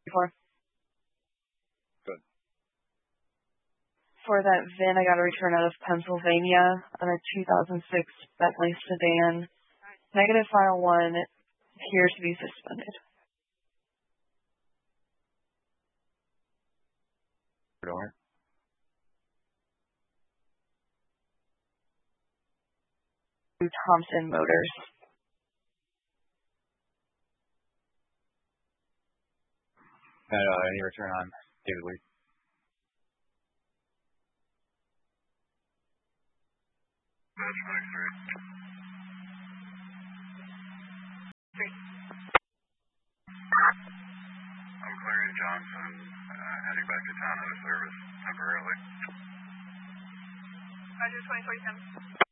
Before. Good. For that VIN, I got a return out of Pennsylvania on a 2006 Bentley sedan. Negative file 1 appears to be suspended. Door. Thompson Motors. Any return on David Lee? That's Mike 3. I'm clearing Johnson, heading back to town out of service temporarily. Roger, 2047.